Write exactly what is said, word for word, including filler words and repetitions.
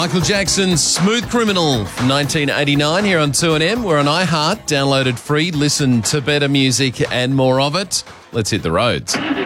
Michael Jackson's Smooth Criminal from nineteen eighty-nine here on two N M. We're on iHeart, downloaded free. Listen to better music and more of it. Let's hit the roads.